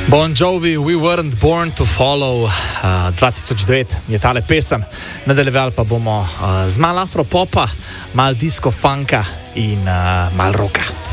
Bon Jovi, We Weren't Born to Follow, 2009 je tale pesem, nadaljevali pa bomo z malo afropopa, malo disco funka in malo roka.